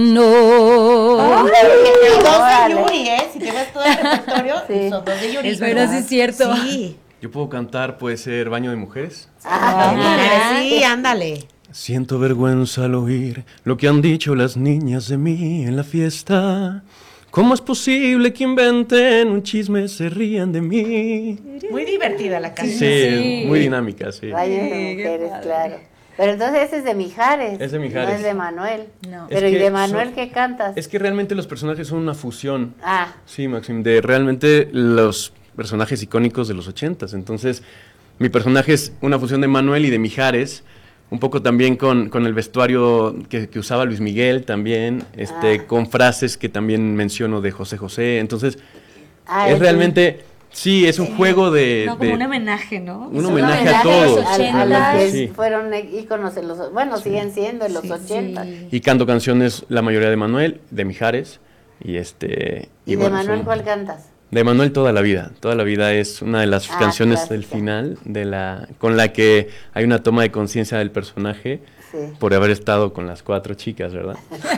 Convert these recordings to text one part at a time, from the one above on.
No. Y dos de Yuri, si te ves todo el repertorio, son dos de Yuri. Es verdad, sí es cierto. Sí. Yo puedo cantar, puede ser Baño de Mujeres. Sí, ándale. Siento vergüenza al oír lo que han dicho las niñas de mí en la fiesta. ¿Cómo es posible que inventen un chisme, se rían de mí? Muy divertida la canción. Sí, muy dinámica, sí. Baño de Mujeres, claro. Pero entonces ese es de Mijares. Es de Mijares. No es de Manuel. No. Pero Es ¿y que de Manuel qué cantas? Es que realmente los personajes son una fusión. Ah. Sí, Maxim, de realmente los personajes icónicos de los 80s. Entonces, mi personaje es una fusión de Manuel y de Mijares, un poco también con el vestuario que usaba Luis Miguel también, con frases que también menciono de José José. Entonces, es realmente, sí, es un juego de... No, como un homenaje, ¿no? Un homenaje a todos. A los que Sí. fueron íconos en los... Bueno, siguen siendo en los 80. Y canto canciones, la mayoría de Manuel, de Mijares, y ¿Y de bueno, Manuel son- cuál cantas? De Manuel Toda la Vida es una de las canciones clásica. del final, con la que hay una toma de conciencia del personaje por haber estado con las 4 chicas, ¿verdad?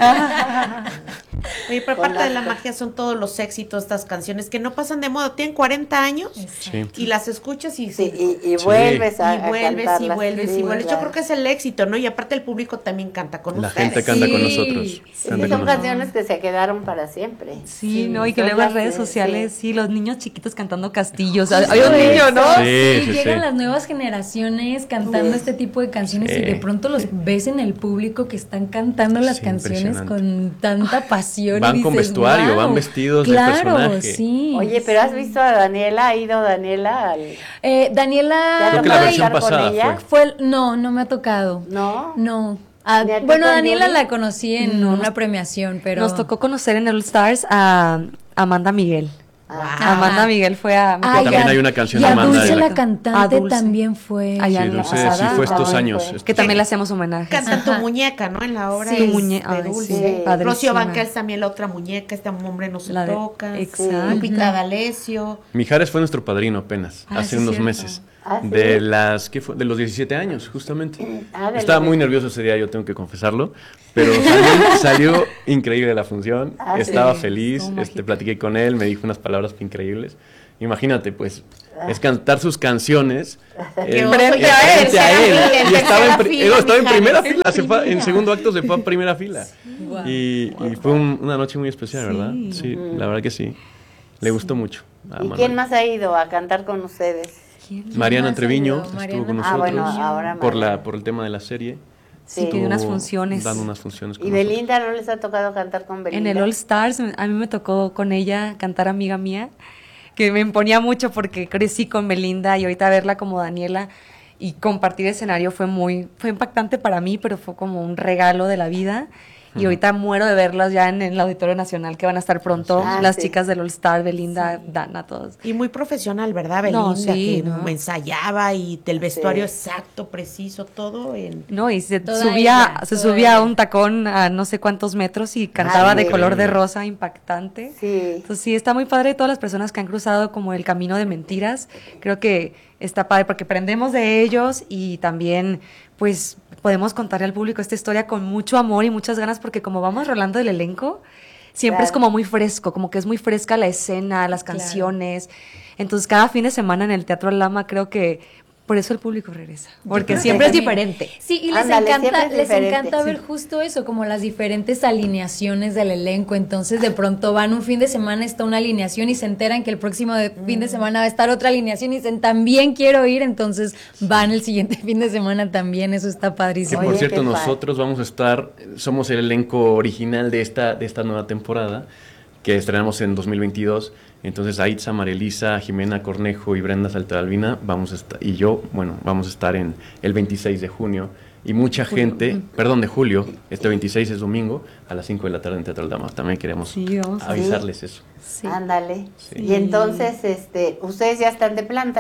Oye, pero Con parte de la las- magia son todos los éxitos, estas canciones que no pasan de moda. Tienen 40 años Sí. y las escuchas y Sí, y Sí. vuelves a y vuelves y cantarlas. vuelves Sí, y vuelves. Yo claro. creo que es el éxito, ¿no? Y aparte el público también canta con La ustedes. gente canta con Sí. nosotros. Sí, canta son con nosotros. canciones que se quedaron para siempre. Sí, ¿no? Y que son luego en las redes que- sociales, sí. sí, los niños chiquitos cantando castillos. Había un niño, ¿no? Sí, sí, llegan sí. las nuevas generaciones cantando Sí. este tipo de canciones Sí. y de pronto los ves en el público que están cantando las Sí, canciones impresionante. con tanta pasión. Van y con dices, vestuario, "Wow". van vestidos de Claro, personaje. sí. Oye, pero ¿has visto a Daniela? ¿Ha ido Daniela al...? Daniela... Creo que la ¿vas a versión estar con pasada ella? No, no me ha tocado. ¿No? No. ¿Ni a ti Bueno, con Daniela Yuri? la conocí en No, una premiación, pero... Nos tocó conocer en el All Stars a Amanda Miguel. Amanda Miguel fue a... También hay una canción y de a Amanda Dulce de la- la cantante A Dulce. también fue... Allá Sí, en la Dulce sí pasada. fue estos Ay, años. fue. Que también le hacemos homenajes. Cantan tu Ajá. muñeca, ¿no? En la obra Sí. de Ay, Dulce. sí, padrísima. Rocío Banquels también la otra muñeca, este hombre no se La de- toca. Exacto. Lupita D'Alessio. Mijares fue nuestro padrino apenas, Ah, hace sí, unos cierto. meses. Ah, ¿sí? De los 17 años, justamente. Ah, de Estaba los- muy nervioso ese día, yo tengo que confesarlo, pero salió increíble la función, Ah, estaba sí. feliz, Estuvo mágico. platiqué con él, me dijo unas palabras increíbles. Imagínate, pues, es cantar sus canciones Qué oso, frente y en a él. tercera fila, en Y estaba en, tercera fila, estaba en primera Mijares. fila, en segundo acto se fue a primera fila. Guau. Y fue una noche muy especial, ¿verdad? Sí, la verdad que sí. Le gustó mucho a ¿Y Manuel. quién más ha ido a cantar con ustedes? Mariana más ha Treviño ido? estuvo Mariana. con Ah, nosotros bueno, ahora por Mariana. por el tema de la serie. Sí, que dio unas Estuvo funciones. Dando unas funciones con ¿Y nosotros. Belinda no les ha tocado cantar con Belinda? En el All Stars, a mí me tocó con ella cantar Amiga Mía, que me imponía mucho porque crecí con Belinda y ahorita verla como Daniela y compartir escenario fue impactante para mí, pero fue como un regalo de la vida. Y ahorita muero de verlas ya en el Auditorio Nacional, que van a estar pronto, Ah, las sí. chicas del All Star, Belinda, Dana, todos. Y muy profesional, ¿verdad, Belinda? No, sí, que ¿no? ensayaba y del vestuario exacto, preciso, todo en... No, y se Toda subía, ella, se toda subía ella. a un tacón a no sé cuántos metros y cantaba sí. de color de Increíble. rosa, impactante. Sí. Entonces sí, está muy padre todas las personas que han cruzado como el camino de mentiras. Creo que está padre porque aprendemos de ellos y también pues podemos contarle al público esta historia con mucho amor y muchas ganas porque como vamos rolando el elenco, siempre es Claro. como muy fresco, como que es muy fresca la escena, las Claro. canciones. Entonces cada fin de semana en el Teatro Lama creo que por eso el público regresa, porque siempre es diferente. Sí, y les Ándale, siempre encanta, es les diferente. encanta ver justo eso, como las diferentes alineaciones del elenco. Entonces, de pronto van un fin de semana, está una alineación y se enteran que el próximo fin de semana va a estar otra alineación y dicen, también quiero ir, entonces van el siguiente fin de semana también. Eso está Que padrísimo. por Oye, cierto, qué padre. nosotros vamos a estar, somos el elenco original de esta nueva temporada que estrenamos en 2022. Entonces Aitza, Marielisa, Jimena Cornejo y Brenda Saltadalvina vamos a estar, y yo, bueno, vamos a estar en el 26 de junio. Y mucha gente, perdón, de julio, este 26 es domingo, a las 5 de la tarde en Teatro Aldama. También queremos Sí, vamos a- avisarles eso. Sí. Ándale. Sí. Y entonces, ustedes ya están de planta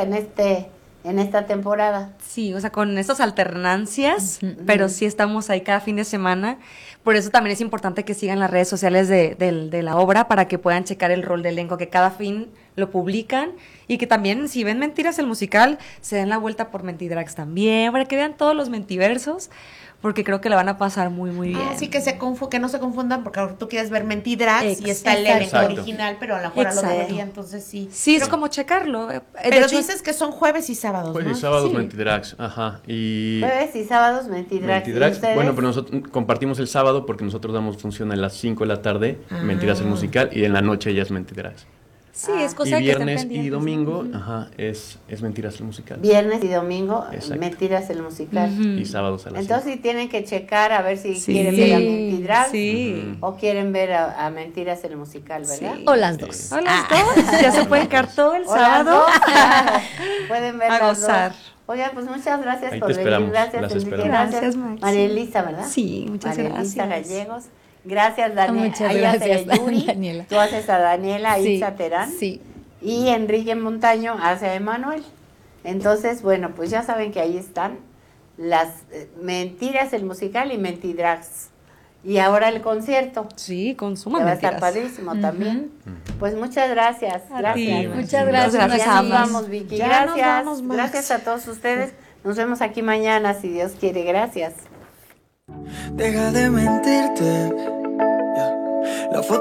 en esta temporada. Sí, o sea, con estas alternancias, pero sí estamos ahí cada fin de semana. Por eso también es importante que sigan las redes sociales de la obra para que puedan checar el rol de elenco, que cada fin lo publican y que también, si ven Mentiras el musical, se den la vuelta por Mentidrags también, para que vean todos los mentiversos, porque creo que la van a pasar muy, muy bien. Así que que no se confundan, porque ahora tú quieres ver Mentidrags y está el Exacto. evento original, pero a lo mejor al otro día, entonces sí. Sí, es como checarlo. Pero dices que son jueves y sábados, Jueves ¿no? y sábados Sí. Mentidrags, ajá. Y Jueves y sábados Mentidrags. Mentidrags, ¿Y ustedes? bueno, pero nosotros compartimos el sábado porque nosotros damos función a las 5 de la tarde, Mentiras el musical, y en la noche ya es Mentidrags. Sí, es cosa Y de que estén viernes pendientes. y domingo, ajá, es Mentiras el musical. Viernes y domingo, Exacto. Mentiras el musical. Y sábados a las Entonces sí tienen que checar a ver si Sí. quieren ver a Mentidrags Sí. o quieren ver a Mentiras el musical, ¿verdad? O las dos. O las dos, ya se pueden quedar todo el O las sábado dos, claro. Pueden ver a las gozar. dos. Oigan, pues muchas gracias Ahí por te venir. esperamos, Gracias, las Enrique. esperamos. Gracias, Maxi. María Elisa, ¿verdad? Sí, muchas María Elisa gracias. Gallegos. Gracias, Daniela. Muchas Ahí hace gracias, Yuri. Daniela. Tú haces a Daniela Sí, Itza Terán. sí. Y Enrique Montaño hace a Emanuel. Entonces, bueno, pues ya saben que ahí están las Mentiras, el musical y Mentidrags. Y ahora el concierto. Sí, consuma Que va a estar mentiras. padrísimo también. Pues muchas gracias. Gracias. ti, muchas gracias, Ya Maxi. nos vamos, Vicky. Ya Gracias. nos vamos, Max. Gracias a todos ustedes. Nos vemos aquí mañana, si Dios quiere. Gracias. Deja de mentirte. La foto